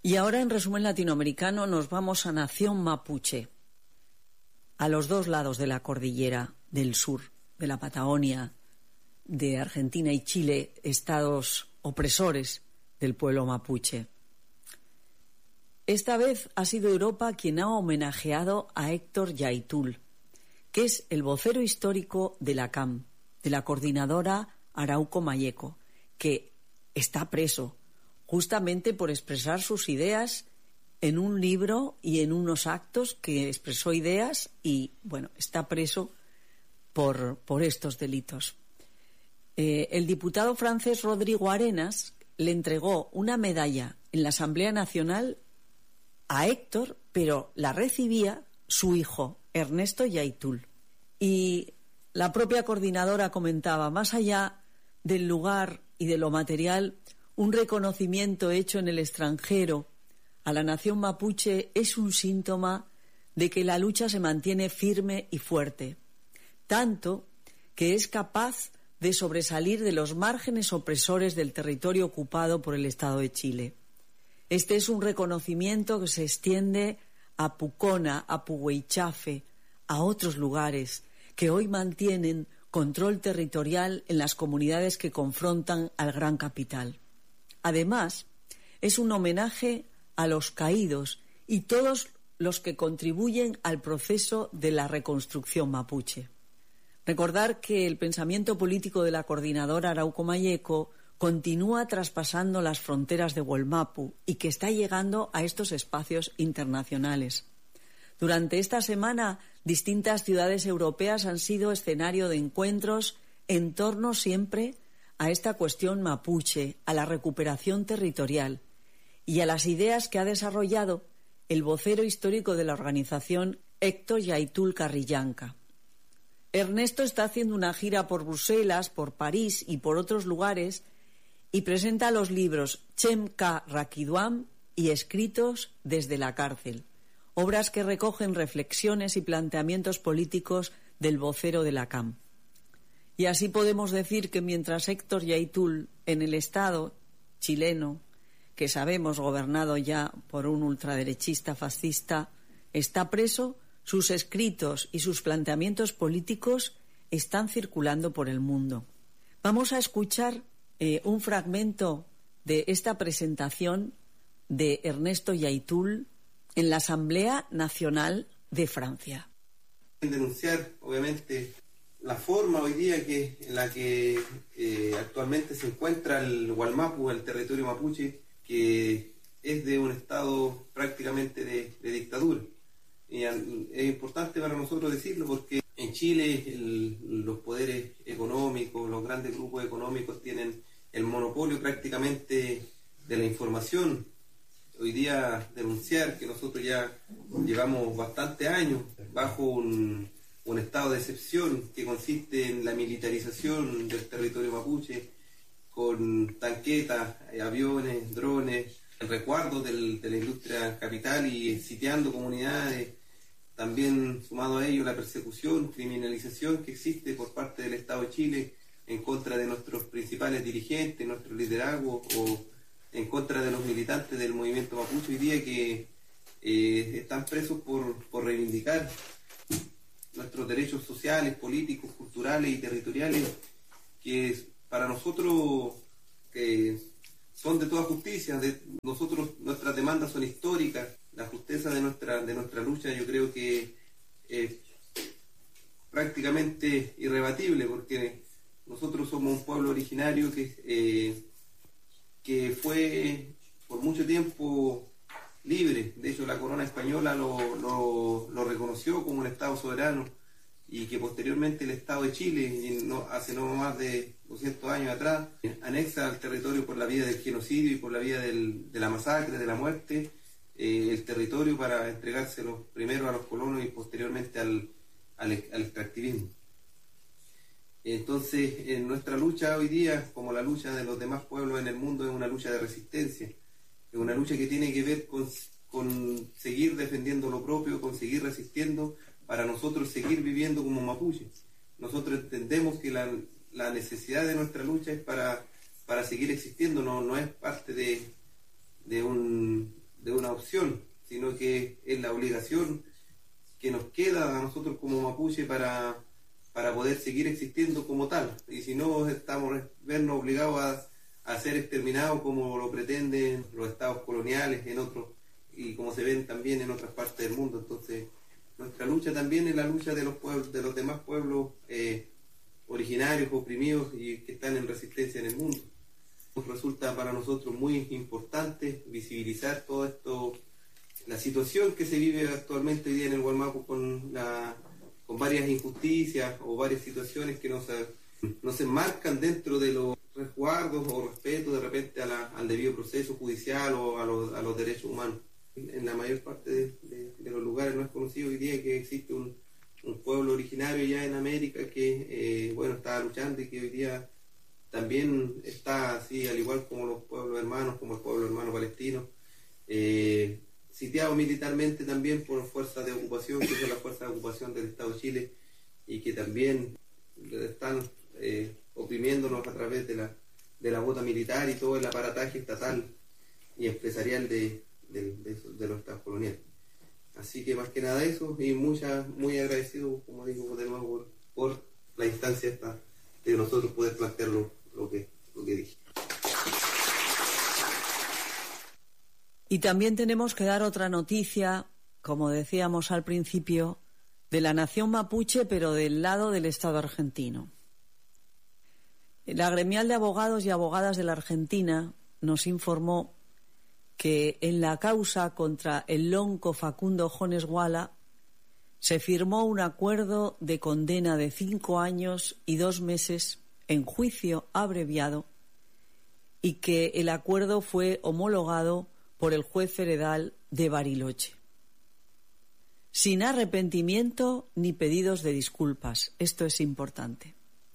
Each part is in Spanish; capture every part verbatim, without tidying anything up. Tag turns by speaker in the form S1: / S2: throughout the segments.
S1: Y ahora, en resumen latinoamericano, nos vamos a Nación Mapuche, a los dos lados de la cordillera del sur, de la Patagonia, de Argentina y Chile, estados opresores del pueblo mapuche. Esta vez ha sido Europa quien ha homenajeado a Héctor Yaitul, que es el vocero histórico de la C A M, de la coordinadora Arauco Mayeco, que está preso justamente por expresar sus ideas en un libro y en unos actos que expresó ideas y, bueno, está preso por, por estos delitos. Eh, el diputado francés Rodrigo Arenas le entregó una medalla en la Asamblea Nacional a Héctor, pero la recibía su hijo, Ernesto Yaitul. Y la propia coordinadora comentaba, más allá del lugar y de lo material, un reconocimiento hecho en el extranjero a la nación mapuche es un síntoma de que la lucha se mantiene firme y fuerte, tanto que es capaz de sobresalir de los márgenes opresores del territorio ocupado por el Estado de Chile. Este es un reconocimiento que se extiende a Pucona, a Puhuaychafe, a otros lugares que hoy mantienen control territorial en las comunidades que confrontan al gran capital. Además, es un homenaje a los caídos y todos los que contribuyen al proceso de la reconstrucción mapuche. Recordar que el pensamiento político de la coordinadora Arauco Mayeco continúa traspasando las fronteras de Wallmapu y que está llegando a estos espacios internacionales. Durante esta semana, distintas ciudades europeas han sido escenario de encuentros en torno siempre a esta cuestión mapuche, a la recuperación territorial y a las ideas que ha desarrollado el vocero histórico de la organización, Héctor Yaitul Carrillanca. Ernesto está haciendo una gira por Bruselas, por París y por otros lugares y presenta los libros Chemka Rakiduam y Escritos desde la cárcel, obras que recogen reflexiones y planteamientos políticos del vocero de la C A M. Y así podemos decir que mientras Héctor Yaitul, en el Estado chileno, que sabemos gobernado ya por un ultraderechista fascista, está preso, sus escritos y sus planteamientos políticos están circulando por el mundo. Vamos a escuchar eh, un fragmento de esta presentación de Ernesto Yaitul en la Asamblea Nacional de Francia.
S2: Denunciar, obviamente, la forma hoy día que, en la que eh, actualmente se encuentra el Wallmapu, el territorio mapuche, que es de un estado prácticamente de, de dictadura. Y al, es importante para nosotros decirlo porque en Chile el, los poderes económicos, los grandes grupos económicos tienen el monopolio prácticamente de la información. Hoy día denunciar que nosotros ya llevamos bastantes años bajo un, un estado de excepción que consiste en la militarización del territorio mapuche con tanquetas, aviones, drones, el resguardo del, de la industria capital y sitiando comunidades, también sumado a ello la persecución, criminalización que existe por parte del Estado de Chile en contra de nuestros principales dirigentes, nuestro liderazgo o en contra de los militantes del movimiento mapuche hoy día que eh, están presos por, por reivindicar nuestros derechos sociales, políticos, culturales y territoriales que para nosotros que son de toda justicia, de nosotros nuestras demandas son históricas, la justicia de nuestra de nuestra lucha yo creo que es prácticamente irrebatible porque nosotros somos un pueblo originario que eh, que fue por mucho tiempo libre. De hecho, la corona española lo, lo, lo reconoció como un Estado soberano y que posteriormente el Estado de Chile, no, hace no más de doscientos años atrás, anexa al territorio por la vía del genocidio y por la vía del, de la masacre, de la muerte, eh, el territorio para entregárselo primero a los colonos y posteriormente al, al, al extractivismo. Entonces, en nuestra lucha hoy día, como la lucha de los demás pueblos en el mundo, es una lucha de resistencia. Es una lucha que tiene que ver con, con seguir defendiendo lo propio, con seguir resistiendo, para nosotros seguir viviendo como mapuches. Nosotros entendemos que la, la necesidad de nuestra lucha es para, para seguir existiendo, no, no es parte de, de, un, de una opción, sino que es la obligación que nos queda a nosotros como mapuche para, para poder seguir existiendo como tal. Y si no, estamos vernos obligados a, a ser exterminados como lo pretenden los estados coloniales en otros, y como se ven también en otras partes del mundo. Entonces, nuestra lucha también es la lucha de los pueblos, de los demás pueblos eh, originarios, oprimidos y que están en resistencia en el mundo. Nos resulta para nosotros muy importante visibilizar todo esto, la situación que se vive actualmente hoy día en el Wallmapu con, la, con varias injusticias o varias situaciones que nos, nos enmarcan dentro de los resguardos o respeto de repente a la, al debido proceso judicial o a los, a los derechos humanos. En la mayor parte de, de, de los lugares no es conocido hoy día que existe un, un pueblo originario ya en América que eh, bueno, está luchando y que hoy día también está así, al igual como los pueblos hermanos, como el pueblo hermano palestino, eh, sitiado militarmente también por fuerzas de ocupación, que son las fuerzas de ocupación del Estado de Chile, y que también están eh, oprimiéndonos a través de la, de la bota militar y todo el aparataje estatal y empresarial de, de, de, de los estados coloniales. Así que más que nada eso, y muchas, muy agradecido, como digo, de nuevo por, por la instancia esta de nosotros poder plantear lo, lo, que, lo que dije.
S1: Y también tenemos que dar otra noticia, como decíamos al principio, de la nación mapuche, pero del lado del Estado argentino. La gremial de abogados y abogadas de la Argentina nos informó que en la causa contra el lonco Facundo Jones Guala se firmó un acuerdo de condena de cinco años y dos meses en juicio abreviado, y que el acuerdo fue homologado por el juez federal de Bariloche, sin arrepentimiento ni pedidos de disculpas. Esto es importante.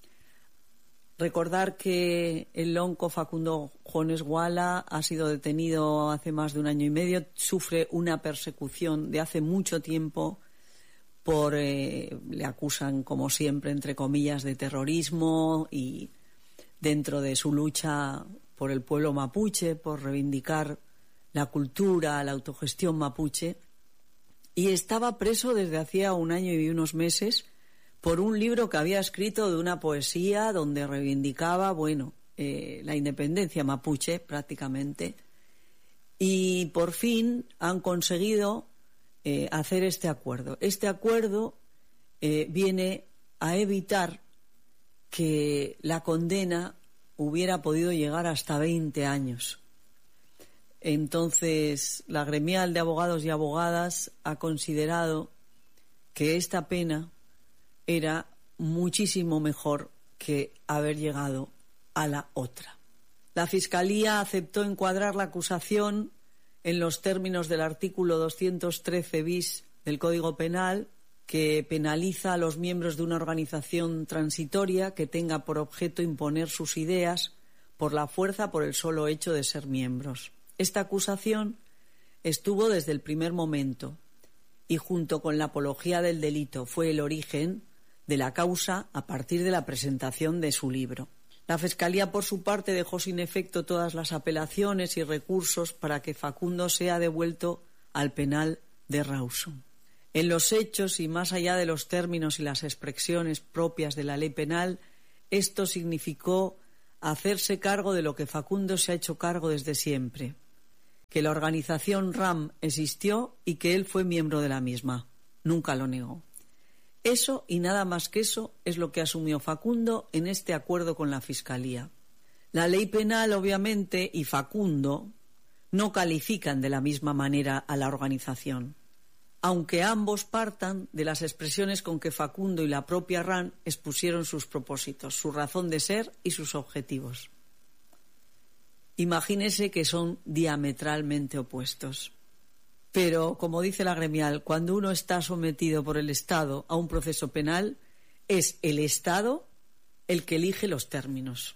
S1: Recordar que el lonco Facundo Jones Guala ha sido detenido hace más de un año y medio, sufre una persecución de hace mucho tiempo por, eh, le acusan, como siempre, entre comillas, de terrorismo, y dentro de su lucha por el pueblo mapuche, por reivindicar la cultura, la autogestión mapuche, y estaba preso desde hacía un año y unos meses por un libro que había escrito de una poesía donde reivindicaba, bueno, eh, la independencia mapuche prácticamente, y por fin han conseguido eh, hacer este acuerdo. Este acuerdo eh, viene a evitar que la condena hubiera podido llegar hasta veinte años. Entonces, la gremial de abogados y abogadas ha considerado que esta pena era muchísimo mejor que haber llegado a la otra. La Fiscalía aceptó encuadrar la acusación en los términos del artículo doscientos trece bis del Código Penal, que penaliza a los miembros de una organización transitoria que tenga por objeto imponer sus ideas por la fuerza por el solo hecho de ser miembros. Esta acusación estuvo desde el primer momento y, junto con la apología del delito, fue el origen de la causa a partir de la presentación de su libro. La Fiscalía, por su parte, dejó sin efecto todas las apelaciones y recursos para que Facundo sea devuelto al penal de Rawson. En los hechos, y más allá de los términos y las expresiones propias de la ley penal, esto significó hacerse cargo de lo que Facundo se ha hecho cargo desde siempre, que la organización R A M existió y que él fue miembro de la misma. Nunca lo negó. Eso, y nada más que eso, es lo que asumió Facundo en este acuerdo con la Fiscalía. La ley penal, obviamente, y Facundo no califican de la misma manera a la organización, aunque ambos partan de las expresiones con que Facundo y la propia R A M expusieron sus propósitos, su razón de ser y sus objetivos. Imagínese que son diametralmente opuestos. Pero, como dice la gremial, cuando uno está sometido por el Estado a un proceso penal, es el Estado el que elige los términos.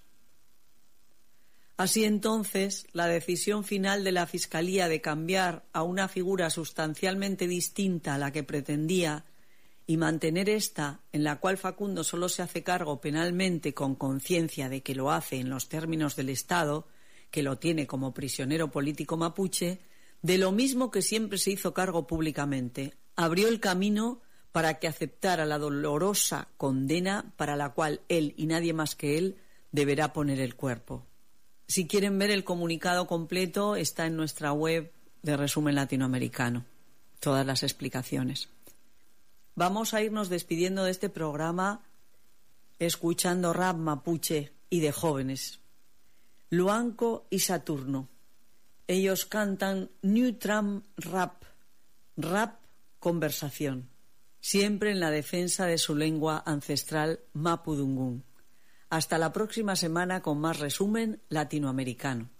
S1: Así entonces, la decisión final de la Fiscalía de cambiar a una figura sustancialmente distinta a la que pretendía y mantener esta, en la cual Facundo solo se hace cargo penalmente con conciencia de que lo hace en los términos del Estado, que lo tiene como prisionero político mapuche, de lo mismo que siempre se hizo cargo públicamente. Abrió el camino para que aceptara la dolorosa condena para la cual él y nadie más que él deberá poner el cuerpo. Si quieren ver el comunicado completo, está en nuestra web de Resumen Latinoamericano. Todas las explicaciones. Vamos a irnos despidiendo de este programa escuchando rap mapuche y de jóvenes. Luanco y Saturno. Ellos cantan New Tram Rap, rap conversación, siempre en la defensa de su lengua ancestral mapudungún. Hasta la próxima semana con más Resumen Latinoamericano.